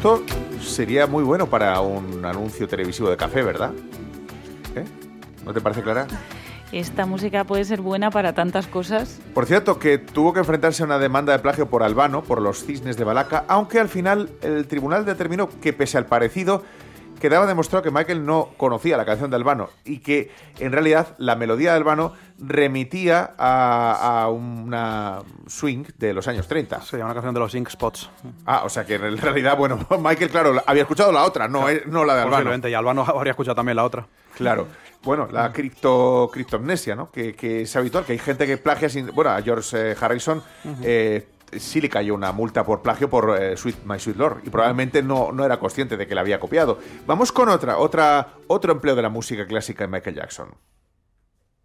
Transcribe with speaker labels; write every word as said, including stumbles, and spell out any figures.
Speaker 1: esto sería muy bueno para un anuncio televisivo de café, ¿verdad? ¿Eh? ¿No te parece, Clara?
Speaker 2: Esta música puede ser buena para tantas cosas.
Speaker 1: Por cierto, que tuvo que enfrentarse a una demanda de plagio por Albano, por los Cisnes de Balaca, aunque al final el tribunal determinó que, pese al parecido, quedaba demostrado que Michael no conocía la canción de Albano y que, en realidad, la melodía de Albano remitía a, a una swing de los años treinta.
Speaker 3: Sí, una canción de los Ink Spots.
Speaker 1: Ah, o sea que en realidad, bueno, Michael, claro, había escuchado la otra, no, claro, no la de Albano.
Speaker 3: Posiblemente, y Albano habría escuchado también la otra.
Speaker 1: Claro. Bueno, la cripto, criptomnesia, ¿no? Que, que es habitual, que hay gente que plagia sin... Bueno, a George eh, Harrison uh-huh. eh, sí le cayó una multa por plagio por eh, Sweet, My Sweet Lord, y probablemente no, no era consciente de que la había copiado. Vamos con otra, otra, otro empleo de la música clásica de Michael Jackson.